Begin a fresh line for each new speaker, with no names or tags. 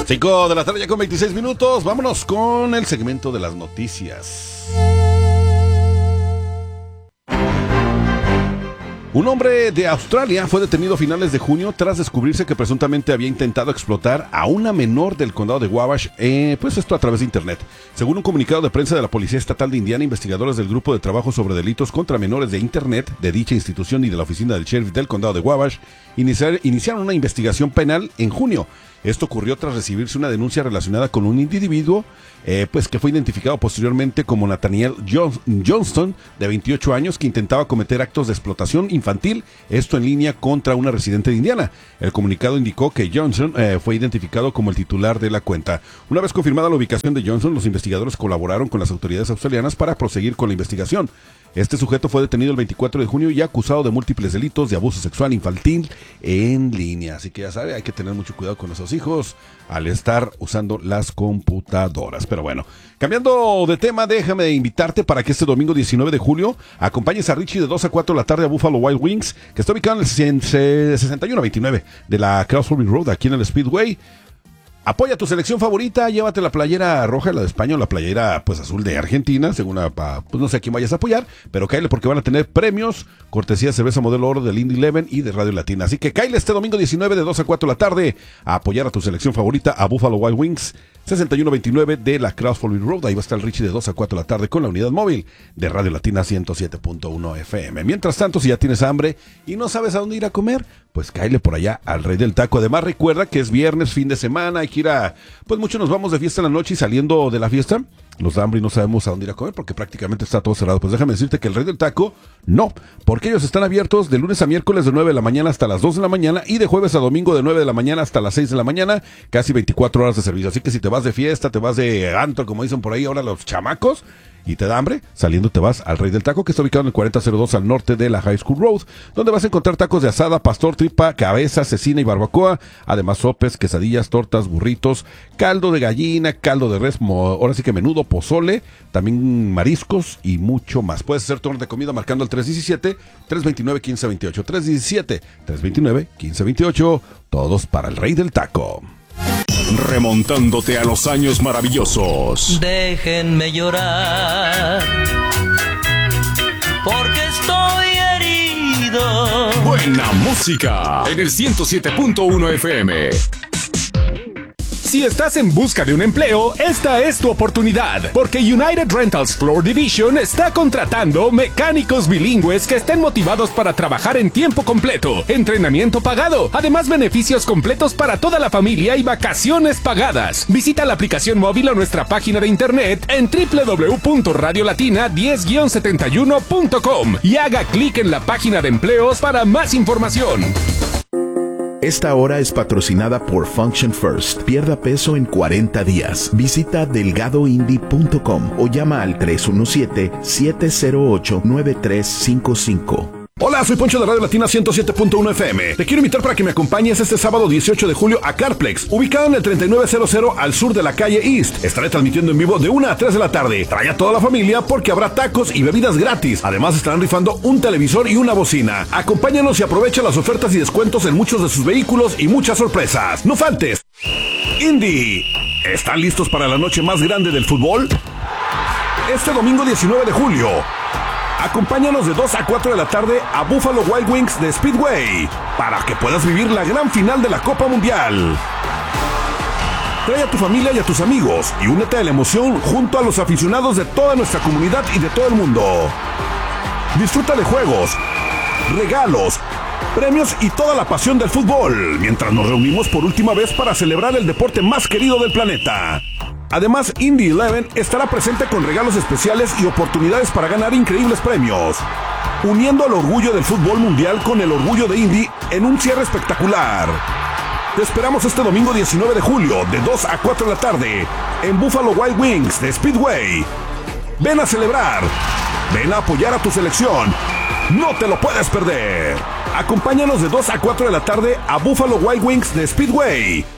5 de la tarde ya con 26 minutos. Vámonos con el segmento de las noticias. Un hombre de Australia fue detenido a finales de junio tras descubrirse que presuntamente había intentado explotar a una menor del condado de Wabash, pues esto a través de internet. Según un comunicado de prensa de la Policía Estatal de Indiana, investigadores del Grupo de Trabajo sobre Delitos contra Menores de Internet de dicha institución y de la oficina del sheriff del condado de Wabash iniciaron una investigación penal en junio. Esto ocurrió tras recibirse una denuncia relacionada con un individuo pues que fue identificado posteriormente como Nathaniel Johnston, de 28 años, que intentaba cometer actos de explotación infantil, esto en línea contra una residente de Indiana. El comunicado indicó que Johnson fue identificado como el titular de la cuenta. Una vez confirmada la ubicación de Johnson, los investigadores colaboraron con las autoridades australianas para proseguir con la investigación. Este sujeto fue detenido el 24 de junio y acusado de múltiples delitos de abuso sexual infantil en línea. Así que ya sabe, hay que tener mucho cuidado con nuestros hijos al estar usando las computadoras. Pero bueno, cambiando de tema, déjame invitarte para que este domingo 19 de julio acompañes a Richie de 2 a 4 de la tarde a Buffalo Wild Wings, que está ubicado en el 6129 de la Crosby Road, aquí en el Speedway. Apoya tu selección favorita, llévate la playera roja, la de España, o la playera pues azul de Argentina, según pues no sé a quién vayas a apoyar, pero cáele porque van a tener premios, cortesía de cerveza modelo oro del Indy Eleven y de Radio Latina. Así que cáele este domingo 19 de 2 a 4 de la tarde a apoyar a tu selección favorita a Buffalo Wild Wings, 6129 de la Crosby Road. Ahí va a estar el Richie de 2 a 4 de la tarde con la unidad móvil de Radio Latina 107.1 FM. Mientras tanto, si ya tienes hambre y no sabes a dónde ir a comer, pues cáele por allá al Rey del Taco. Además, recuerda que es viernes, fin de semana, hay que ir a... Pues muchos nos vamos de fiesta en la noche y saliendo de la fiesta nos da hambre y no sabemos a dónde ir a comer porque prácticamente está todo cerrado. Pues déjame decirte que el Rey del Taco, no, porque ellos están abiertos de lunes a miércoles de 9 de la mañana hasta las 2 de la mañana y de jueves a domingo de 9 de la mañana hasta las 6 de la mañana, casi 24 horas de servicio. Así que si te vas de fiesta, te vas de antro, como dicen por ahí ahora los chamacos, y te da hambre, saliendo te vas al Rey del Taco, que está ubicado en el 4002 al norte de la High School Road, donde vas a encontrar tacos de asada, pastor, tripa, cabeza, cecina y barbacoa, además sopes, quesadillas, tortas, burritos, caldo de gallina, caldo de res, ahora sí que menudo, pozole, también mariscos y mucho más. Puedes hacer tu orden de comida marcando el 317-329-1528, 317-329-1528, todos para el Rey del Taco.
Remontándote a los años maravillosos.
Déjenme llorar, porque estoy herido.
Buena música en el 107.1 FM. Si estás en busca de un empleo, esta es tu oportunidad, porque United Rentals Floor Division está contratando mecánicos bilingües que estén motivados para trabajar en tiempo completo, entrenamiento pagado, además beneficios completos para toda la familia y vacaciones pagadas. Visita la aplicación móvil o nuestra página de internet en www.radiolatina10-71.com y haga clic en la página de empleos para más información.
Esta hora es patrocinada por Function First. Pierda peso en 40 días. Visita delgadoindy.com o llama al 317-708-9355.
Hola, soy Poncho de Radio Latina 107.1 FM. Te quiero invitar para que me acompañes este sábado 18 de julio a Carplex, ubicado en el 3900 al sur de la calle East. Estaré transmitiendo en vivo de 1 a 3 de la tarde. Trae a toda la familia porque habrá tacos y bebidas gratis. Además estarán rifando un televisor y una bocina. Acompáñanos y aprovecha las ofertas y descuentos en muchos de sus vehículos y muchas sorpresas. ¡No faltes! Indy, ¿están listos para la noche más grande del fútbol? Este domingo 19 de julio, acompáñanos de 2 a 4 de la tarde a Buffalo Wild Wings de Speedway para que puedas vivir la gran final de la Copa Mundial. Trae a tu familia y a tus amigos y únete a la emoción junto a los aficionados de toda nuestra comunidad y de todo el mundo. Disfruta de juegos, regalos, premios y toda la pasión del fútbol mientras nos reunimos por última vez para celebrar el deporte más querido del planeta. Además, Indy Eleven estará presente con regalos especiales y oportunidades para ganar increíbles premios, uniendo al orgullo del fútbol mundial con el orgullo de Indy en un cierre espectacular. Te esperamos este domingo 19 de julio de 2 a 4 de la tarde en Buffalo Wild Wings de Speedway. Ven a celebrar, ven a apoyar a tu selección. No te lo puedes perder. Acompáñanos de 2 a 4 de la tarde a Buffalo Wild Wings de Speedway